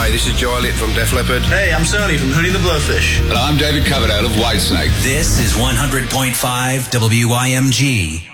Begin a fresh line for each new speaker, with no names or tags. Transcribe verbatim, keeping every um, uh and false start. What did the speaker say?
Hi, this is Joe Elliott from Def Leppard.
Hey, I'm Sonny from Hootie and the Blowfish.
And I'm David Coverdale of Whitesnake.
This is one hundred point five W I M G.